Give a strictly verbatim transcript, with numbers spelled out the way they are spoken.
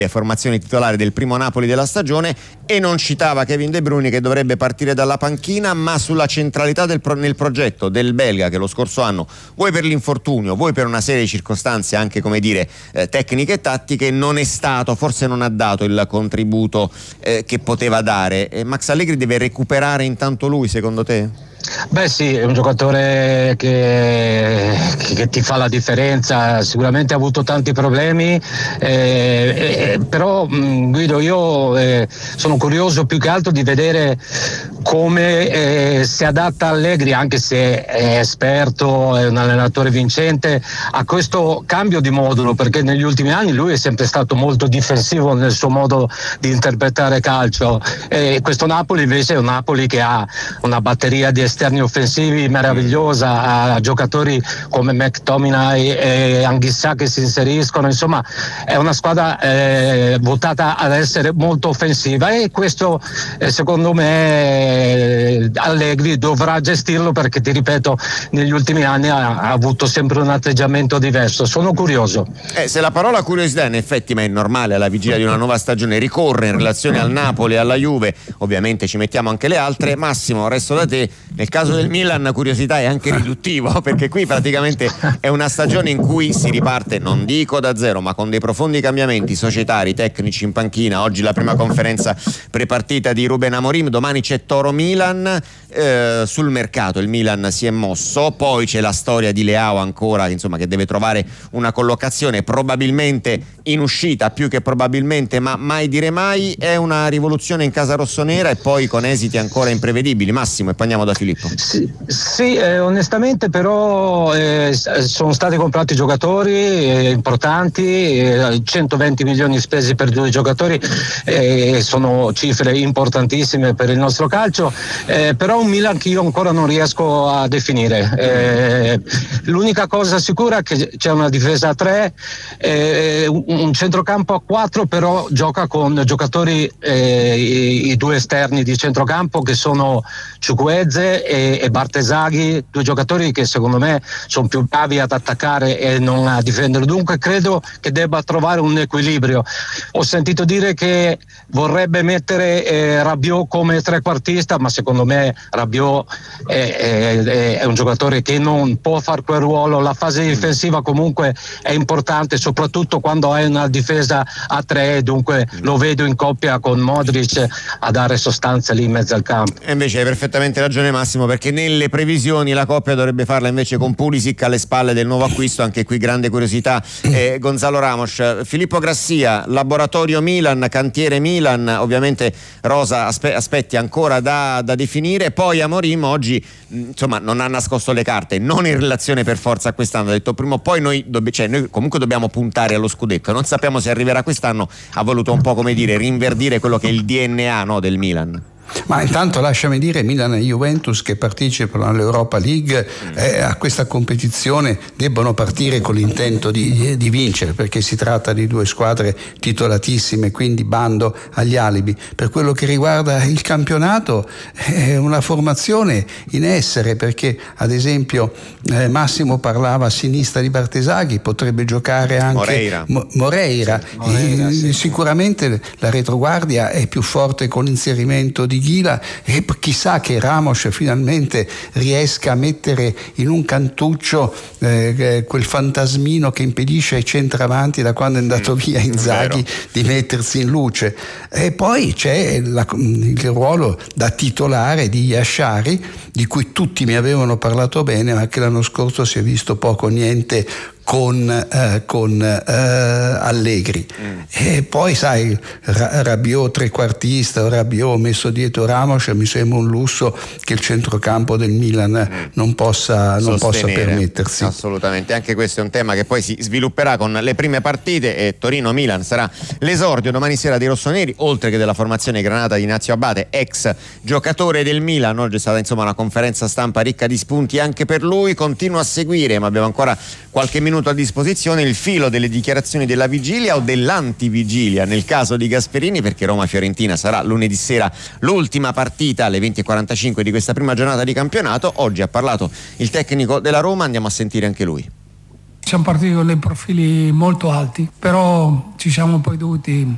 formazione titolare del primo Napoli della stagione, e non citava Kevin De Bruyne che dovrebbe partire dalla panchina, ma sulla centralità del pro- nel progetto del belga, che lo scorso anno, vuoi per l'infortunio, vuoi per una serie di circostanze anche, come dire, eh, tecniche e tattiche, non è stato, forse non ha dato il contributo eh, che poteva dare. E Max Allegri deve recuperare intanto lui, secondo te? Beh sì, è un giocatore che, che ti fa la differenza, sicuramente ha avuto tanti problemi, eh, eh, però mh, Guido, io eh, sono curioso più che altro di vedere come eh, si adatta Allegri, anche se è esperto, è un allenatore vincente, a questo cambio di modulo, perché negli ultimi anni lui è sempre stato molto difensivo nel suo modo di interpretare calcio, e questo Napoli invece è un Napoli che ha una batteria di esterni offensivi meravigliosa, a giocatori come McTominay e Anghissà che si inseriscono, insomma è una squadra eh, votata ad essere molto offensiva, e questo eh, secondo me Allegri dovrà gestirlo, perché ti ripeto negli ultimi anni ha, ha avuto sempre un atteggiamento diverso. Sono curioso. Eh, se la parola curiosità in effetti, ma è normale alla vigilia di una nuova stagione, ricorre in relazione al Napoli e alla Juve, ovviamente ci mettiamo anche le altre. Massimo, resto da te. Nel caso del Milan curiosità è anche riduttivo, perché qui praticamente è una stagione in cui si riparte, non dico da zero, ma con dei profondi cambiamenti societari, tecnici in panchina. Oggi la prima conferenza prepartita di Ruben Amorim, domani c'è Toro Milan. Eh, sul mercato il Milan si è mosso, poi c'è la storia di Leao ancora, insomma, che deve trovare una collocazione probabilmente in uscita, più che probabilmente, ma mai dire mai. È una rivoluzione in casa rossonera, e poi con esiti ancora imprevedibili. Massimo, e poi andiamo da Filippo. Sì, sì eh, onestamente però eh, sono stati comprati giocatori eh, importanti, eh, centoventi milioni spesi per due giocatori, eh, sono cifre importantissime per il nostro calcio, eh, però un Milan che io ancora non riesco a definire. Eh, l'unica cosa sicura è che c'è una difesa a tre, eh, un centrocampo a quattro, però gioca con giocatori, eh, i, i due esterni di centrocampo che sono Chukwueze e, e Bartesaghi, due giocatori che secondo me sono più bravi ad attaccare e non a difendere, dunque credo che debba trovare un equilibrio. Ho sentito dire che vorrebbe mettere eh, Rabiot come trequartista, ma secondo me Rabiot è, è, è un giocatore che non può fare quel ruolo. La fase difensiva comunque è importante, soprattutto quando hai una difesa a tre, dunque lo vedo in coppia con Modric a dare sostanza lì in mezzo al campo. E invece hai perfettamente ragione Massimo, perché nelle previsioni la coppia dovrebbe farla invece con Pulisic alle spalle del nuovo acquisto. Anche qui grande curiosità. eh, Gonzalo Ramos. Filippo Grassia, laboratorio Milan, cantiere Milan, ovviamente Rosa aspe- aspetti ancora da, da definire. Poi Amorim oggi insomma non ha nascosto le carte, non in relazione per forza a quest'anno, ha detto prima o poi noi, dobb- cioè, noi comunque dobbiamo puntare allo scudetto, non sappiamo se arriverà quest'anno. Ha voluto un po', come dire, rinverdire quello che è il D N A, no, del Milan. Ma intanto lasciami dire, Milan e Juventus che partecipano all'Europa League eh, a questa competizione debbono partire con l'intento di, di vincere, perché si tratta di due squadre titolatissime, quindi bando agli alibi. Per quello che riguarda il campionato è una formazione in essere, perché ad esempio eh, Massimo parlava a sinistra di Bartesaghi, potrebbe giocare anche Moreira, Mo- Moreira. Sì, Moreira e, sì. Sicuramente la retroguardia è più forte con l'inserimento di Ghila, e chissà che Ramos finalmente riesca a mettere in un cantuccio eh, quel fantasmino che impedisce ai centravanti, da quando è andato mm, via Inzaghi, di mettersi in luce. E poi c'è la, il ruolo da titolare di Yashari, di cui tutti mi avevano parlato bene, ma che l'anno scorso si è visto poco o niente con, eh, con eh, Allegri. Mm. E poi sai, Rabiot trequartista, Rabiot messo dietro Ramos, mi sembra un lusso che il centrocampo del Milan mm. non possa, non possa permettersi. Assolutamente, anche questo è un tema che poi si svilupperà con le prime partite, e Torino-Milan sarà l'esordio domani sera dei rossoneri, oltre che della formazione granata di Ignazio Abate, ex giocatore del Milan. Oggi è stata insomma una conferenza stampa ricca di spunti anche per lui. Continuo a seguire, ma abbiamo ancora qualche minuto a disposizione, il filo delle dichiarazioni della vigilia o dell'antivigilia nel caso di Gasperini, perché Roma-Fiorentina sarà lunedì sera l'ultima partita alle venti e quarantacinque di questa prima giornata di campionato. Oggi ha parlato il tecnico della Roma, andiamo a sentire anche lui. Siamo partiti con dei profili molto alti, però ci siamo poi dovuti